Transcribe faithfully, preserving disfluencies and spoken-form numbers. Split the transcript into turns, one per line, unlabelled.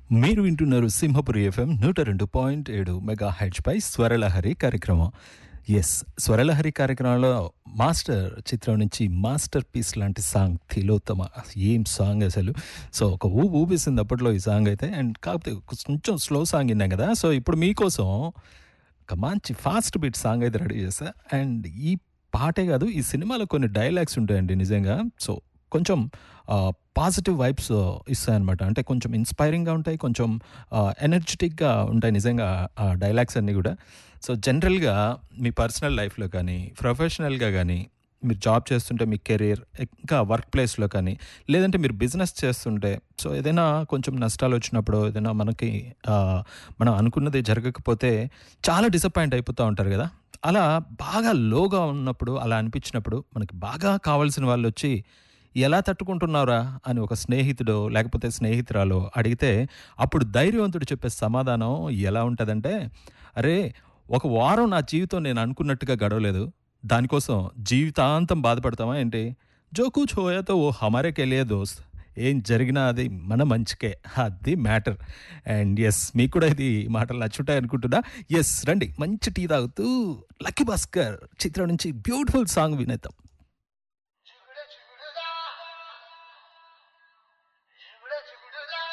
మీరు వింటున్నారు సింహపురి ఎఫ్ఎం నూట రెండు పాయింట్ ఏడు మెగా హెచ్ పై స్వరలహరి కార్యక్రమం. ఎస్, స్వరలహరి కార్యక్రమంలో మాస్టర్ చిత్రం నుంచి మాస్టర్ పీస్ లాంటి సాంగ్ తిలోత్తమ. ఏం సాంగ్ అసలు! సో ఒక ఊపు ఊపేసింది అప్పట్లో ఈ సాంగ్ అయితే. అండ్ కాకపోతే కొంచెం స్లో సాంగ్ విన్నాం కదా. సో ఇప్పుడు మీకోసం ఒక మంచి ఫాస్ట్ బీట్ సాంగ్ అయితే రెడీ చేశా. అండ్ ఈ పాటే కాదు, ఈ సినిమాలో కొన్ని డైలాగ్స్ ఉంటాయండి నిజంగా. సో కొంచెం పాజిటివ్ వైబ్స్ ఇస్తాయన్నమాట. అంటే కొంచెం ఇన్స్పైరింగ్గా ఉంటాయి, కొంచెం ఎనర్జెటిక్గా ఉంటాయి నిజంగా ఆ డైలాగ్స్ అన్నీ కూడా. సో జనరల్గా మీ పర్సనల్ లైఫ్లో కానీ, ప్రొఫెషనల్గా కానీ, మీరు జాబ్ చేస్తుంటే మీ కెరీర్, ఇంకా వర్క్ ప్లేస్లో కానీ, లేదంటే మీరు బిజినెస్ చేస్తుంటే, సో ఏదైనా కొంచెం నష్టాలు వచ్చినప్పుడు, ఏదైనా మనకి మనం అనుకున్నది జరగకపోతే చాలా డిసప్పాయింట్ అయిపోతూ ఉంటారు కదా. అలా బాగా లోగా ఉన్నప్పుడు, అలా అనిపించినప్పుడు మనకి బాగా కావాల్సిన వాళ్ళు వచ్చి ఎలా తట్టుకుంటున్నారా అని ఒక స్నేహితుడో లేకపోతే స్నేహితురాలో అడిగితే, అప్పుడు ధైర్యవంతుడు చెప్పే సమాధానం ఎలా ఉంటుందంటే, అరే ఒక వారం నా జీవితం నేను అనుకున్నట్టుగా గడవలేదు, దానికోసం జీవితాంతం బాధపడతామా ఏంటి? జో కూచ్ హోయా తో ఓ హమారే కే లియే దోస్త్. ఏం జరిగినా అది మన మంచికే, అది మ్యాటర్. అండ్ ఎస్, మీకు కూడా ఇది మాటలు నచ్చుంటాయి అనుకుంటున్నా. ఎస్, రండి మంచి టీ తాగుతూ లక్కీ భాస్కర్ చిత్రం నుంచి బ్యూటిఫుల్ సాంగ్ వినేద్దాం.